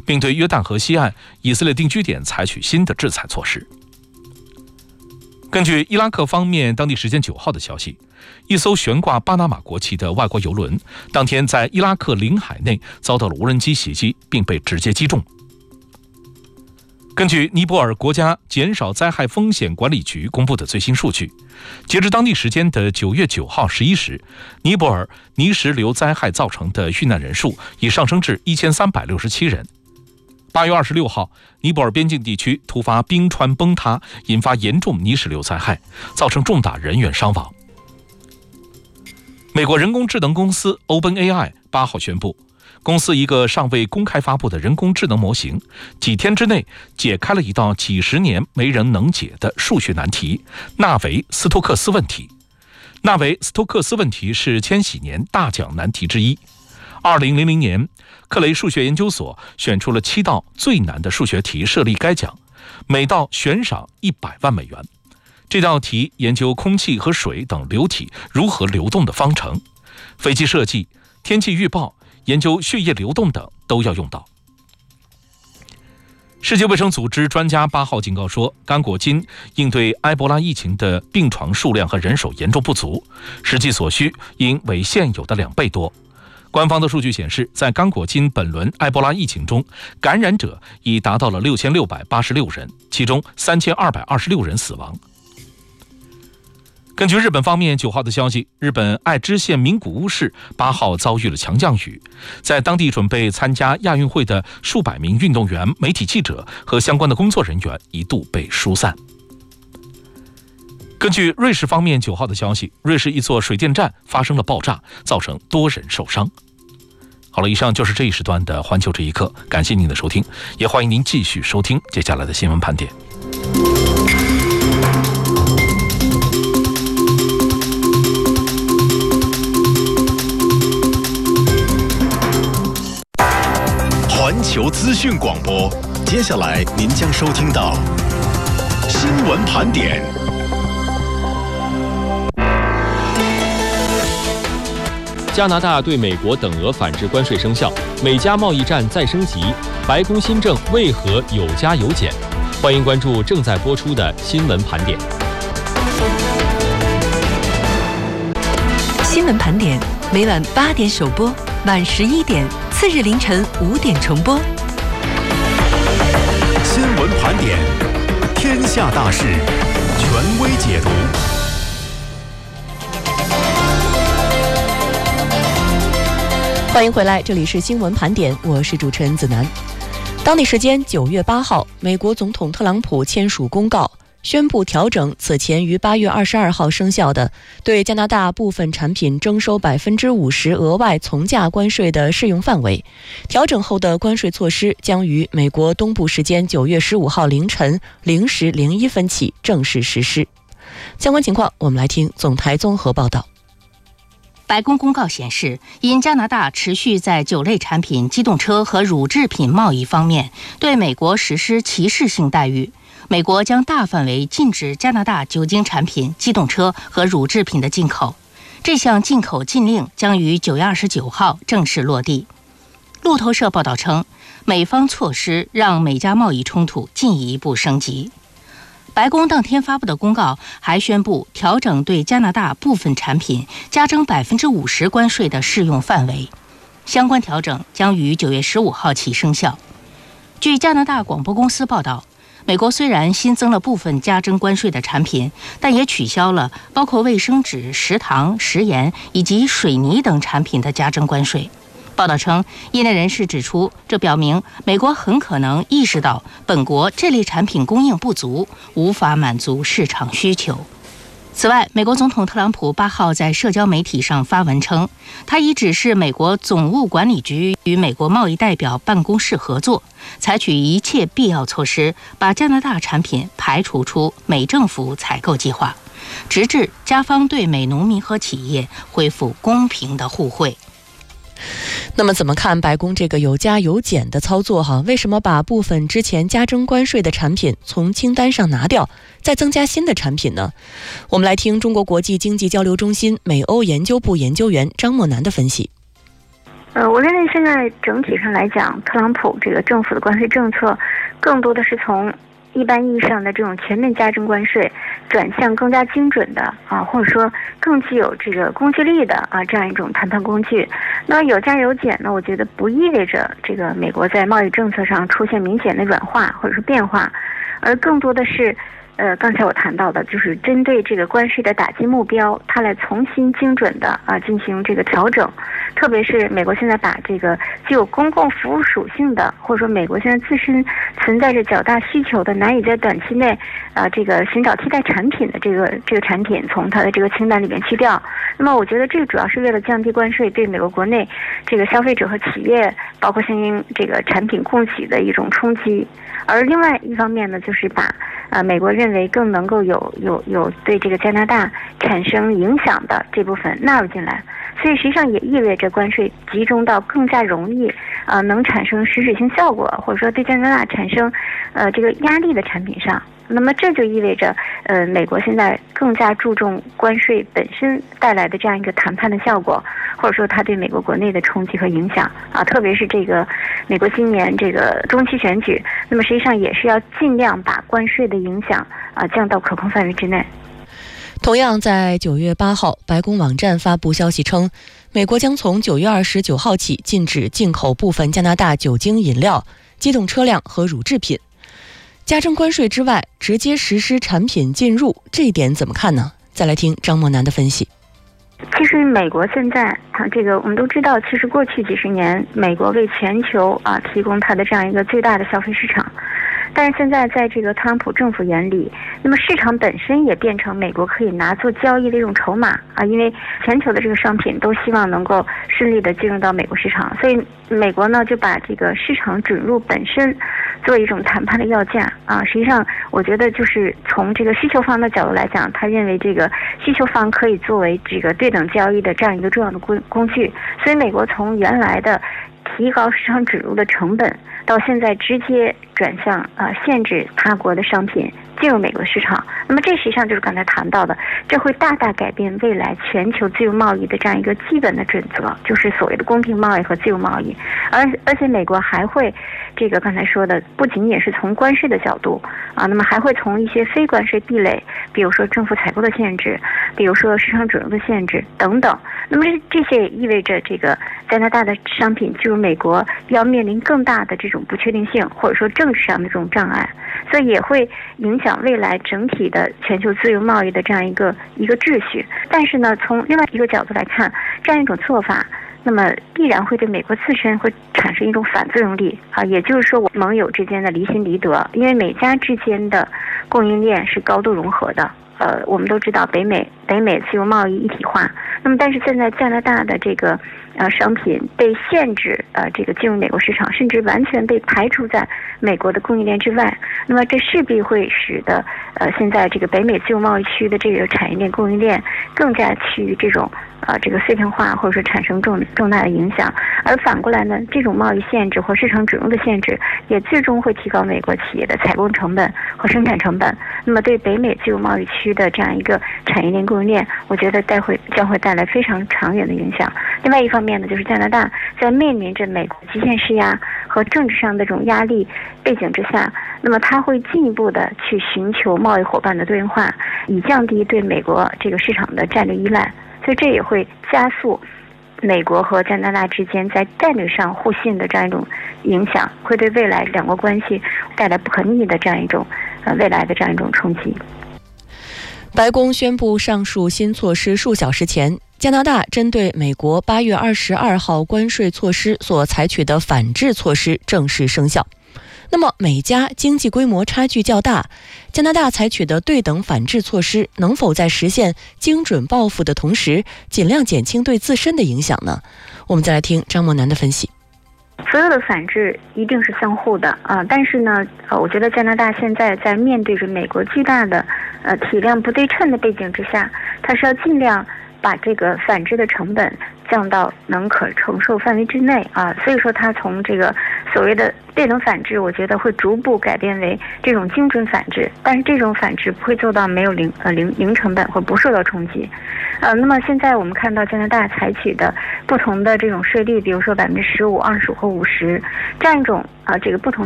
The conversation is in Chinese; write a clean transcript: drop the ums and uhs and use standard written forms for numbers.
并对约旦河西岸以色列定居点采取新的制裁措施。根据伊拉克方面当地时间9号的消息，一艘悬挂巴拿马国旗的外国邮轮当天在伊拉克领海内遭到了无人机袭击，并被直接击中。根据尼泊尔国家减少灾害风险管理局公布的最新数据，截至当地时间的9月9号11时，尼泊尔泥石流灾害造成的遇难人数已上升至1367人。8月26号，尼泊尔边境地区突发冰川崩塌，引发严重泥石流灾害，造成重大人员伤亡。美国人工智能公司 OpenAI 8号宣布，公司一个尚未公开发布的人工智能模型，几天之内解开了一道几十年没人能解的数学难题——纳维斯托克斯问题。纳维斯托克斯问题是千禧年大奖难题之一。2000年，克雷数学研究所选出了7道最难的数学题设立该奖，每道悬赏$100万。这道题研究空气和水等流体如何流动的方程，飞机设计、天气预报、研究血液流动等都要用到。世界卫生组织专家8号警告说，刚果金应对埃博拉疫情的病床数量和人手严重不足，实际所需应为现有的2倍多。官方的数据显示，在刚果金本轮埃博拉疫情中，感染者已达到了6686人，其中3226人死亡。根据日本方面9号的消息，日本爱知县名古屋市8号遭遇了强降雨，在当地准备参加亚运会的数百名运动员、媒体记者和相关的工作人员一度被疏散。根据瑞士方面9号的消息，瑞士一座水电站发生了爆炸，造成多人受伤。好了，以上就是这一时段的环球这一刻，感谢您的收听，也欢迎您继续收听接下来的新闻盘点。 环球资讯广播，接下来您将收听到新闻盘点。 加拿大对美国等额反制关税生效，美加贸易战再升级，白宫新政为何有加有减？欢迎关注正在播出的新闻盘点。 新闻盘点每晚8点首播，晚11点，次日凌晨5点重播。 新闻盘点，天下大事，权威解读。 欢迎回来，这里是新闻盘点，我是主持人子楠。当地时间9月8号，美国总统特朗普签署公告，宣布调整此前于8月22号生效的对加拿大部分产品征收50%额外从价关税的适用范围。调整后的关税措施将于美国东部时间9月15号凌晨0时01分起正式实施。相关情况，我们来听总台综合报道。 白宫公告显示，因加拿大持续在酒类产品、机动车和乳制品贸易方面对美国实施歧视性待遇，美国将大范围禁止加拿大酒精产品、机动车和乳制品的进口。这项进口禁令将于9月29号正式落地。路透社报道称，美方措施让美加贸易冲突进一步升级。白宫当天发布的公告还宣布调整对加拿大部分产品加征50%关税的适用范围，相关调整将于9月15号起生效。据加拿大广播公司报道，美国虽然新增了部分加征关税的产品，但也取消了包括卫生纸、食糖、食盐以及水泥等产品的加征关税。报道称，业内人士指出，这表明美国很可能意识到本国这类产品供应不足，无法满足市场需求。此外，美国总统特朗普8号在社交媒体上发文称，他已指示美国总务管理局与美国贸易代表办公室合作，采取一切必要措施，把加拿大产品排除出美政府采购计划，直至加方对美农民和企业恢复公平的互惠。 那么怎么看白宫这个有加有减的操作为什么把部分之前加征关税的产品从清单上拿掉，再增加新的产品呢？我们来听中国国际经济交流中心美欧研究部研究员张默南的分析。 我认为现在整体上来讲，特朗普这个政府的关税政策，更多的是从一般意义上的这种全面加征关税，转向更加精准的或者说更具有这个攻击力的这样一种谈判工具。那么有加有减呢，我觉得不意味着这个美国在贸易政策上出现明显的软化或者是变化，而更多的是刚才我谈到的，就是针对这个关税的打击目标，它来重新精准的进行这个调整。特别是美国现在把这个具有公共服务属性的，或者说美国现在自身存在着较大需求的，难以在短期内这个寻找替代产品的这个产品，从它的这个清单里面去掉。那么我觉得这个主要是为了降低关税对美国国内这个消费者和企业，包括相应这个产品供给的一种冲击。而另外一方面呢，就是把美国认为更能够有对这个加拿大产生影响的这部分纳入进来，所以实际上也意味着关税集中到更加容易能产生实质性效果，或者说对加拿大产生这个压力的产品上。那么这就意味着美国现在更加注重关税本身带来的这样一个谈判的效果，或者说它对美国国内的冲击和影响特别是这个美国今年这个中期选举，那么实际上也是要尽量把关税的影响降到可控范围之内。 同样在9月8号，白宫网站发布消息称，美国将从9月29号起禁止进口部分加拿大酒精饮料、机动车辆和乳制品。加征关税之外，直接实施产品进入，这一点怎么看呢？再来听张默楠的分析。 其实美国现在这个我们都知道，其实过去几十年，美国为全球提供它的这样一个最大的消费市场。但是现在在这个特朗普政府眼里，那么市场本身也变成美国可以拿做交易的一种筹码因为全球的这个商品都希望能够顺利的进入到美国市场，所以美国呢就把这个市场准入本身作为一种谈判的要价实际上我觉得就是从这个需求方的角度来讲，他认为这个需求方可以作为这个对等交易的这样一个重要的工具，所以美国从原来的提高市场准入的成本，到现在直接转向限制他国的商品进入美国市场。那么这实际上就是刚才谈到的，这会大大改变未来全球自由贸易的这样一个基本的准则，就是所谓的公平贸易和自由贸易。而且美国还会这个刚才说的，不仅仅是从关税的角度那么还会从一些非关税壁垒，比如说政府采购的限制，比如说市场准入的限制等等。那么这些也意味着这个加拿大的商品进入美国要面临更大的这种不确定性，或者说政治上的这种障碍，所以也会影响未来整体的全球自由贸易的这样一个秩序。但是呢，从另外一个角度来看，这样一种做法，那么必然会对美国自身会产生一种反作用力也就是说盟友之间的离心离德，因为美加之间的供应链是高度融合的。我们都知道北美自由贸易一体化，那么但是现在加拿大的这个商品被限制这个进入美国市场，甚至完全被排除在美国的供应链之外，那么这势必会使得现在这个北美自由贸易区的这个产业链供应链更加趋于这种这个碎片化，或者说产生重大的影响。而反过来呢，这种贸易限制或市场准入的限制也最终会提高美国企业的采购成本和生产成本，那么对北美自由贸易区的这样一个产业链供应链，我觉得将会带来非常长远的影响。另外一方面呢，就是加拿大在面临着美国极限施压和政治上的这种压力背景之下，那么它会进一步的去寻求贸易伙伴的多元化，以降低对美国这个市场的战略依赖。所以这也会加速美国和加拿大之间在战略上互信的这样一种影响，会对未来两国关系带来不可逆的这样一种未来的这样一种冲击。 白宫宣布上述新措施数小时前，加拿大针对美国8月22号关税措施所采取的反制措施正式生效。那么美加经济规模差距较大，加拿大采取的对等反制措施能否在实现精准报复的同时尽量减轻对自身的影响呢？我们再来听张默楠的分析。 所有的反制一定是相互的但是呢我觉得加拿大现在在面对着美国巨大的体量不对称的背景之下，它是要尽量把这个反制的成本降到能可承受范围之内所以说它从这个所谓的劣等反制，我觉得会逐步改变为这种精准反制，但是这种反制不会做到没有零成本或不受到冲击。那么现在我们看到加拿大采取的不同的这种税率，比如说15%、25%或50%这样一种这个不同